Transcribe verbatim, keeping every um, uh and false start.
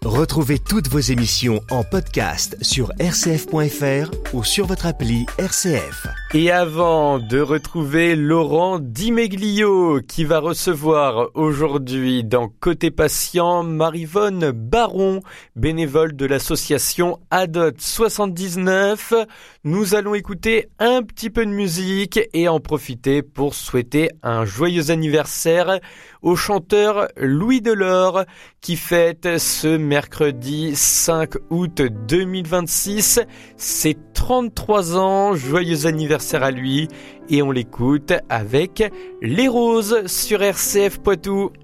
Retrouvez toutes vos émissions en podcast sur r c f point f r ou sur votre appli R C F. Et avant de retrouver Laurent Dimeglio qui va recevoir aujourd'hui dans Côté Patient Maryvonne Baron, bénévole de l'association Adot soixante-dix-neuf, nous allons écouter un petit peu de musique et en profiter pour souhaiter un joyeux anniversaire au chanteur Louis Delort qui fête ce mercredi cinq août deux mille vingt-six ses trente-trois ans. Joyeux anniversaire à lui et on l'écoute avec Les Roses sur R C F Poitou.